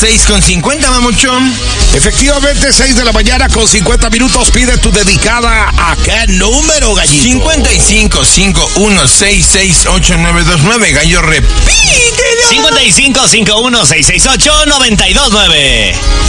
6:50, mamuchón. Efectivamente, 6 de la mañana con 50 minutos. Pide tu dedicada a qué número, gallito. 55-51-668-929. Gallo, repite. 55-51-668-929.